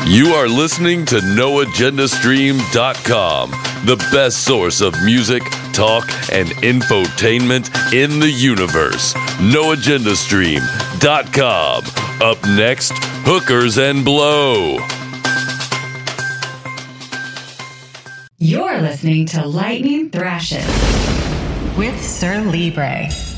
You are listening to NoAgendaStream.com, the best source of music, talk, and infotainment in the universe. NoAgendaStream.com. Up next, Hookers and Blow. You're listening to Lightning Thrashes with Sir Libre.